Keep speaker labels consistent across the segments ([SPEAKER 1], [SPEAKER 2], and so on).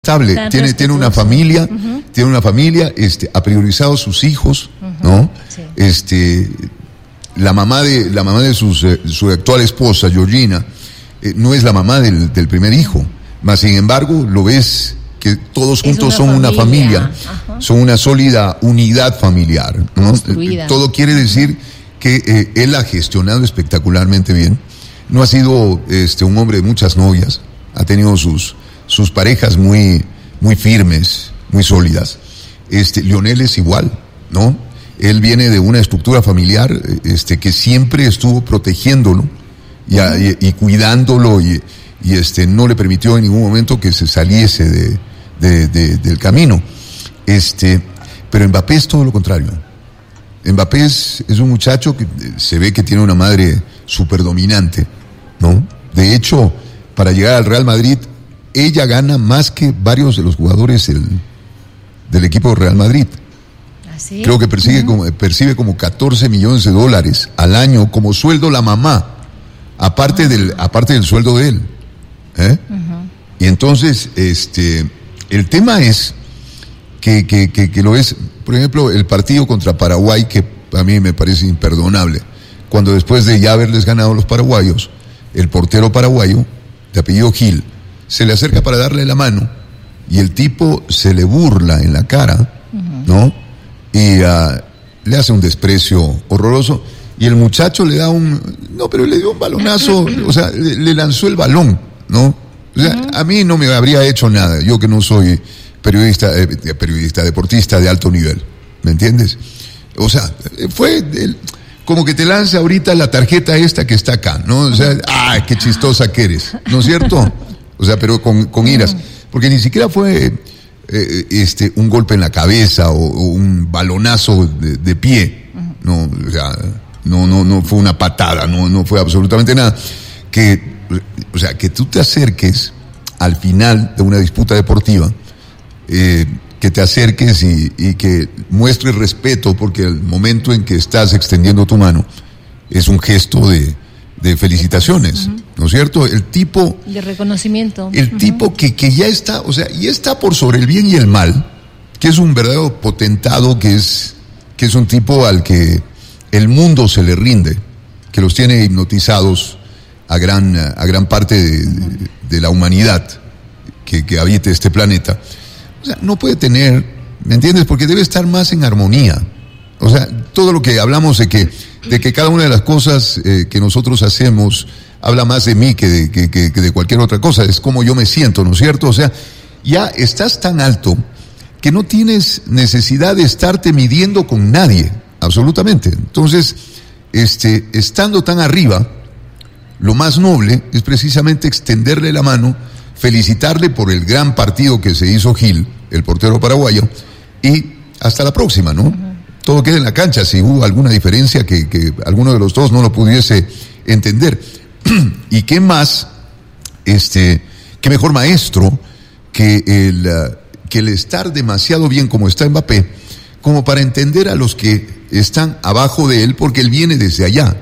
[SPEAKER 1] estable, tiene una familia, ha priorizado a sus hijos, ¿no? Sí. La mamá de su actual esposa, Georgina, no es la mamá del primer hijo, mas sin embargo lo ves que todos juntos son una familia, son una sólida unidad familiar, ¿no? Todo quiere decir que él ha gestionado espectacularmente bien. No ha sido un hombre de muchas novias, ha tenido sus parejas muy firmes, muy sólidas. Lionel es igual, ¿no? Él viene de una estructura familiar que siempre estuvo protegiéndolo y cuidándolo y no le permitió en ningún momento que se saliese del camino. Pero Mbappé es todo lo contrario. Mbappé es un muchacho que se ve que tiene una madre súper dominante, ¿no? De hecho, para llegar al Real Madrid, ella gana más que varios de los jugadores del equipo de Real Madrid. ¿Así? Creo que percibe como 14 millones de dólares al año como sueldo la mamá, aparte del sueldo de él. Y entonces, el tema es que lo es, por ejemplo, el partido contra Paraguay, que a mí me parece imperdonable, cuando después de ya haberles ganado los paraguayos, el portero paraguayo, de apellido Gil, se le acerca para darle la mano y el tipo se le burla en la cara, ¿no? Y le hace un desprecio horroroso y el muchacho le da pero le dio un balonazo, o sea, le lanzó el balón, ¿no? O sea, a mí no me habría hecho nada, yo que no soy deportista de alto nivel, ¿me entiendes? O sea, fue como que te lanza ahorita la tarjeta esta que está acá, ¿no? O sea, ¡ay, qué chistosa que eres! ¿No es cierto? O sea, pero con iras. Porque ni siquiera fue un golpe en la cabeza o un balonazo de pie. No, o sea, no fue una patada, no fue absolutamente nada. Que tú te acerques al final de una disputa deportiva, que te acerques y que muestres respeto, porque el momento en que estás extendiendo tu mano es un gesto de felicitaciones, ¿no es cierto? El tipo
[SPEAKER 2] de reconocimiento.
[SPEAKER 1] El tipo que ya está, o sea, y está por sobre el bien y el mal, que es un verdadero potentado, que es un tipo al que el mundo se le rinde, que los tiene hipnotizados a gran parte de la humanidad que habita este planeta. O sea, no puede tener, ¿me entiendes? Porque debe estar más en armonía. O sea, todo lo que hablamos de que cada una de las cosas que nosotros hacemos habla más de mí que de cualquier otra cosa. Es como yo me siento, ¿no es cierto? O sea, ya estás tan alto que no tienes necesidad de estarte midiendo con nadie, absolutamente. Entonces, estando tan arriba, lo más noble es precisamente extenderle la mano, felicitarle por el gran partido que se hizo Gil, el portero paraguayo, y hasta la próxima, ¿no? Todo queda en la cancha. Si hubo alguna diferencia que alguno de los dos no lo pudiese entender. Y qué más, qué mejor maestro que el estar demasiado bien como está Mbappé, como para entender a los que están abajo de él, porque él viene desde allá.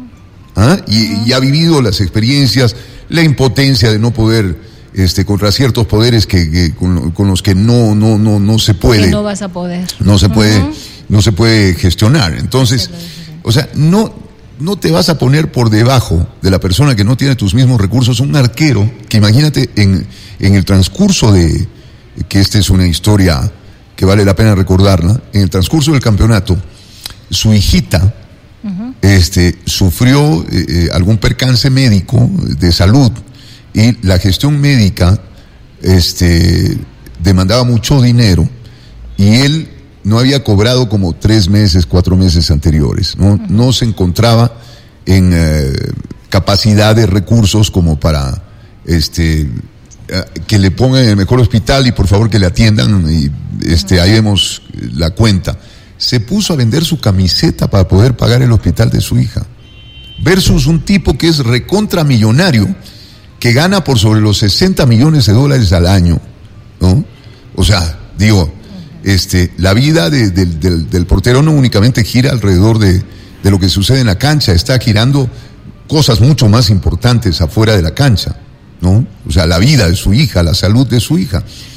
[SPEAKER 1] Y ha vivido las experiencias, la impotencia de no poder contra ciertos poderes con los que no se puede.
[SPEAKER 2] Que no vas a poder.
[SPEAKER 1] No se puede gestionar. Entonces, o sea, no te vas a poner por debajo de la persona que no tiene tus mismos recursos. Un arquero que, imagínate, en el transcurso que esta es una historia que vale la pena recordarla, en el transcurso del campeonato, su hijita sufrió algún percance médico de salud, y la gestión médica demandaba mucho dinero y él no había cobrado como 3 meses, 4 meses anteriores, no se encontraba en capacidad de recursos como para que le pongan en el mejor hospital y por favor que le atiendan, y ahí vemos la cuenta. Se puso a vender su camiseta para poder pagar el hospital de su hija, versus un tipo que es recontramillonario, que gana por sobre los 60 millones de dólares al año, ¿no? O sea, digo, la vida del portero no únicamente gira alrededor de lo que sucede en la cancha, está girando cosas mucho más importantes afuera de la cancha, ¿no? O sea, la vida de su hija, la salud de su hija.